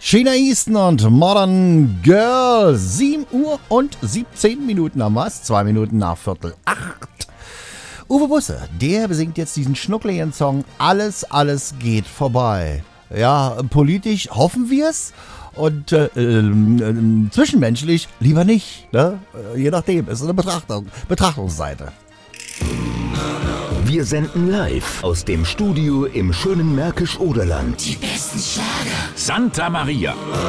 Sheena Easton und Modern Girl. 7 Uhr und 17 Minuten am Mast, 2 Minuten nach 7:45. Uwe Busse, der besingt jetzt diesen schnuckligen Song Alles geht vorbei. Ja, politisch hoffen wir's und zwischenmenschlich lieber nicht. Ne? Je nachdem, ist eine Betrachtungsseite. Wir senden live aus dem Studio im schönen Märkisch-Oderland. Die besten Schlager. Santa Maria.